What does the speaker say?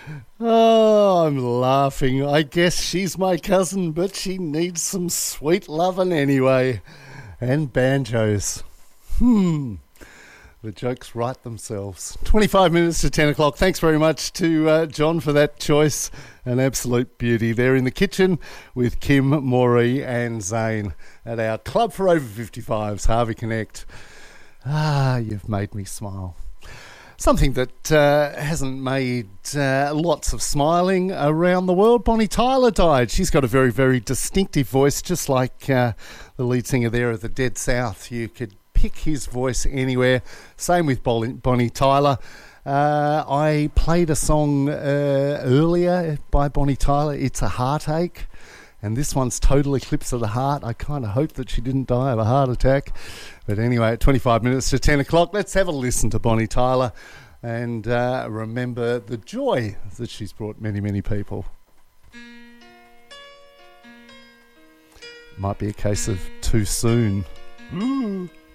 Oh, I'm laughing. I guess she's my cousin, but she needs some sweet lovin' anyway. And banjos. The jokes write themselves. 25 minutes to 10 o'clock. Thanks very much to John for that choice. An absolute beauty. They're in the kitchen with Kim, Maury and Zane at our Club for Over 55s, Harvey Connect. Ah, you've made me smile. Something that hasn't made lots of smiling around the world. Bonnie Tyler died. She's got a very, very distinctive voice, just like the lead singer there of the Dead South. You could pick his voice anywhere. Same with Bonnie Tyler. I played a song earlier by Bonnie Tyler, It's a Heartache, and this one's Total Eclipse of the Heart. I kind of hope that she didn't die of a heart attack. But anyway, at 25 minutes to 10 o'clock, let's have a listen to Bonnie Tyler and remember the joy that she's brought many, many people. Might be a case of too soon. Ooh.